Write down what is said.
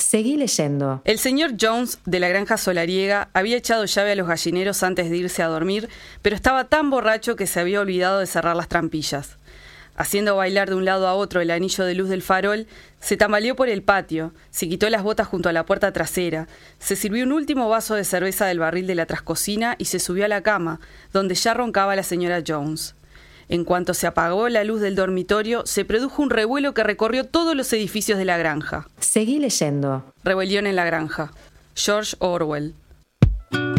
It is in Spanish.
Seguí leyendo. El señor Jones, de la granja solariega, había echado llave a los gallineros antes de irse a dormir, pero estaba tan borracho que se había olvidado de cerrar las trampillas. Haciendo bailar de un lado a otro el anillo de luz del farol, se tambaleó por el patio, se quitó las botas junto a la puerta trasera, se sirvió un último vaso de cerveza del barril de la trascocina y se subió a la cama, donde ya roncaba la señora Jones. En cuanto se apagó la luz del dormitorio, se produjo un revuelo que recorrió todos los edificios de la granja. Seguí leyendo. Rebelión en la granja. George Orwell.